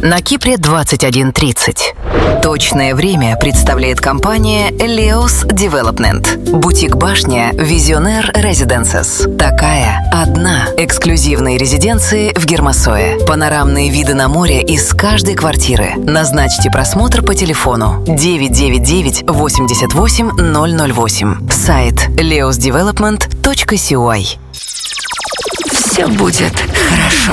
На Кипре 21:30. Точное время представляет компания Leos Development. Бутик-башня Visionaire Residences. Такая одна. Эксклюзивные резиденции в Гермосое. Панорамные виды на море из каждой квартиры. Назначьте просмотр по телефону 999 88 008. Сайт leosdevelopment.cy. Все будет хорошо.